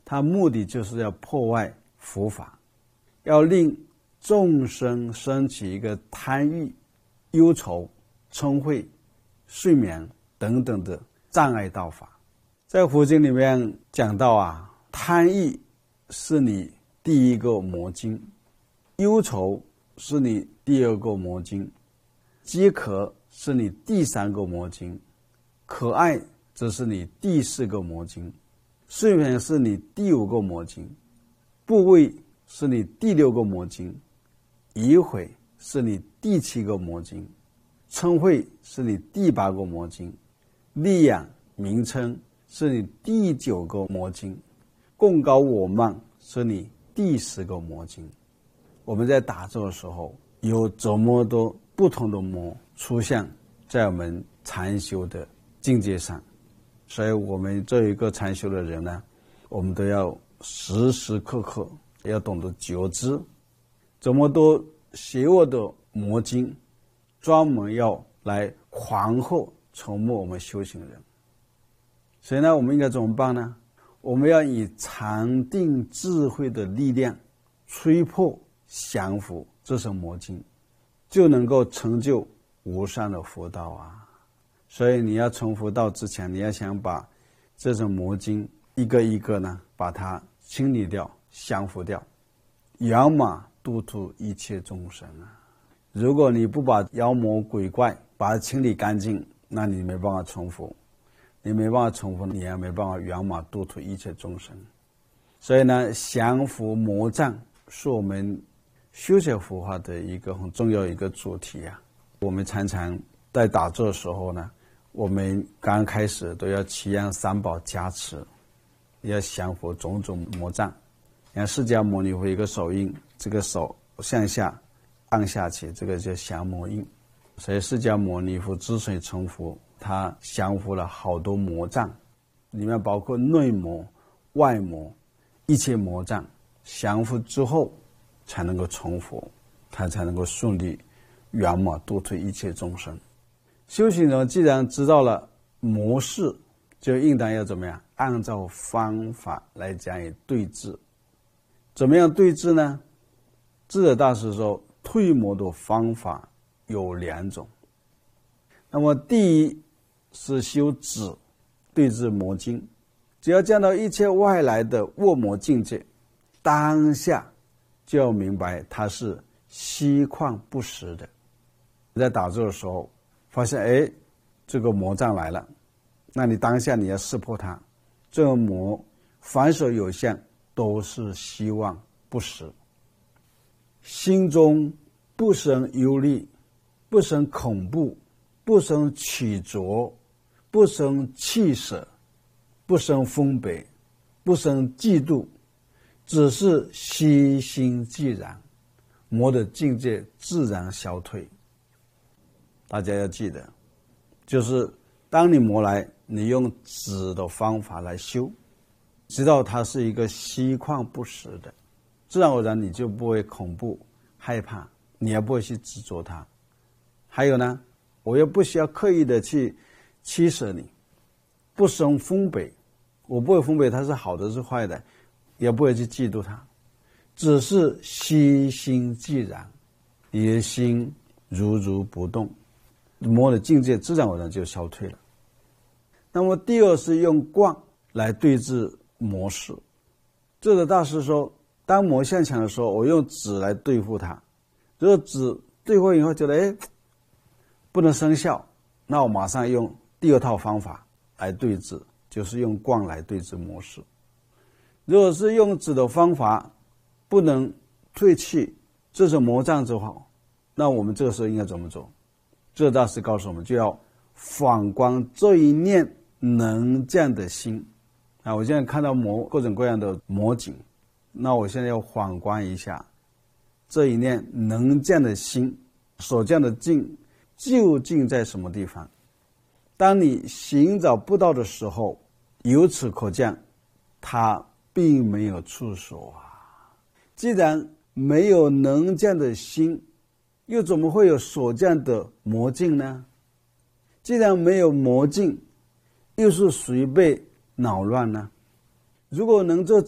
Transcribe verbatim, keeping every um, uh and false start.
它目的就是要破坏佛法，要令众生升起一个贪欲、忧愁、嗔恚、睡眠等等的障碍道法。在佛经里面讲到啊，贪欲是你第一个魔经，忧愁是你第二个魔经，饥渴是你第三个魔经，可爱则是你第四个魔经，睡眠是你第五个魔经，部位是你第六个魔经，疑悔是你第七个魔经，嗔恚是你第八个魔经，力养名称是你第九个魔经，贡高我慢是你第十个魔经。我们在打坐的时候，有这么多不同的魔出现在我们禅修的境界上，所以我们这一个禅修的人呢，我们都要时时刻刻要懂得觉知，这么多邪恶的魔经专门要来狂惑筹磨我们修行人。所以呢，我们应该怎么办呢？我们要以禅定智慧的力量吹破降服这些魔经，就能够成就无上的佛道啊。所以你要成佛道之前，你要想把这种魔经一个一个呢把它清理掉、降服掉，圆满度脱一切众生啊。如果你不把妖魔鬼怪把它清理干净，那你没办法成佛，你没办法成佛，你也没办法圆满度脱一切众生。所以呢，降服魔障是我们修学佛法的一个很重要一个主题啊。我们常常在打坐的时候呢，我们刚开始都要祈愿三宝加持，要降服种种魔障。你看释迦牟尼佛一个手印，这个手向下按下去，这个叫降魔印。所以释迦牟尼佛之所以成佛，他降服了好多魔障，里面包括内魔、外魔，一切魔障降服之后才能够成佛，他才能够顺利圆满度脱一切众生。修行人既然知道了模式，就应当要怎么样？按照方法来加以对治。怎么样对治呢？智者大师说，退魔的方法有两种。那么第一是修止，对治魔经。只要见到一切外来的恶魔境界，当下就要明白它是虚旷不实的。在打坐的时候发现，哎，这个魔障来了，那你当下你要识破它，这个魔凡所有相都是希望不实，心中不生忧虑，不生恐怖，不生取着，不生气舍，不生分别，不生嫉妒，只是虚心寂然，魔的境界自然消退。大家要记得，就是当你魔来，你用止的方法来修，知道它是一个虚旷不实的，自然而然你就不会恐怖害怕，你也不会去执着它。还有呢，我又不需要刻意的去驱舍你，不生分别，我不会分别它是好的是坏的，也不会去嫉妒它，只是虚心寂然，你的心如如不动，魔的境界自然而然就消退了。那么第二是用观来对治魔事。智者大师说，当魔向强的时候，我用止来对付它，如果止对付以后觉得哎不能生效，那我马上用第二套方法来对治，就是用观来对治魔事。如果是用止的方法不能退去这种魔障之后，那我们这个时候应该怎么做？智者大师告诉我们，就要反观这一念能降的心啊！我现在看到魔各种各样的魔境，那我现在要反观一下这一念能降的心所降的境究竟在什么地方。当你寻找不到的时候，由此可见它并没有处所啊。既然没有能降的心，又怎么会有所降的魔境呢？既然没有魔境，又是谁被扰乱呢？如果能做